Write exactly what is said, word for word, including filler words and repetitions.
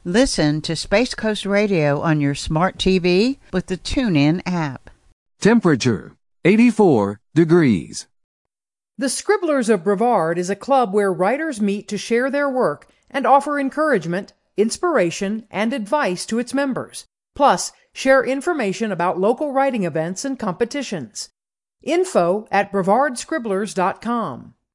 Listen to Space Coast Radio on your smart T V with the TuneIn app. Temperature, eighty-four degrees. The Scribblers of Brevard is a club where writers meet to share their work and offer encouragement, inspiration, and advice to its members. Plus, share information about local writing events and competitions. Info at brevard scribblers dot com.